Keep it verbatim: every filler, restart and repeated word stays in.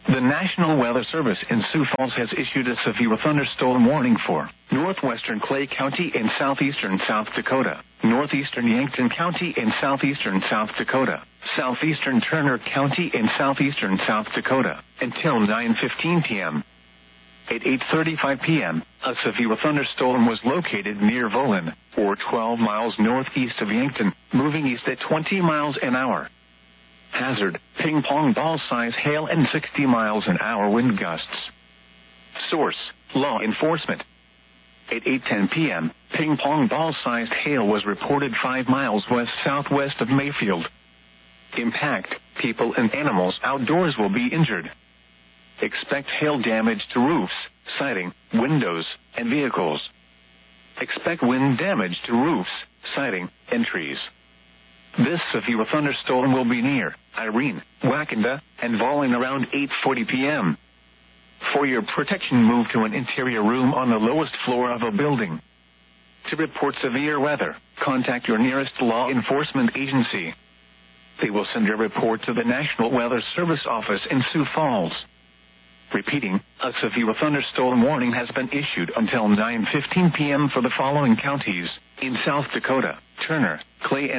The National Weather Service in Sioux Falls has issued a severe thunderstorm warning for northwestern Clay County and southeastern South Dakota, northeastern Yankton County and southeastern South Dakota, southeastern Turner County and southeastern South Dakota, until nine fifteen p.m. At eight thirty-five p.m., a severe thunderstorm was located near Volin, or twelve miles northeast of Yankton, moving east at twenty miles an hour. Hazard, ping-pong ball-size hail and sixty miles an hour wind gusts. Source, law enforcement. At eight ten p.m., ping-pong ball-sized hail was reported five miles west-southwest of Mayfield. Impact, people and animals outdoors will be injured. Expect hail damage to roofs, siding, windows, and vehicles. Expect wind damage to roofs, siding, and trees. This severe thunderstorm will be near Irene, Wakanda, and Volin around eight forty p.m. For your protection, move to an interior room on the lowest floor of a building. To report severe weather, contact your nearest law enforcement agency. They will send your report to the National Weather Service office in Sioux Falls. Repeating, a severe thunderstorm warning has been issued until nine fifteen p.m. for the following counties in South Dakota: Turner, Clay, and